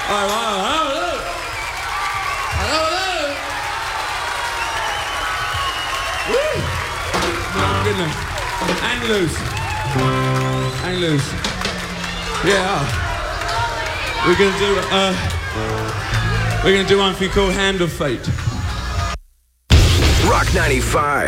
Hang loose. Hang loose. Yeah. We're gonna do one for you called Hand of Fate. Rock 95.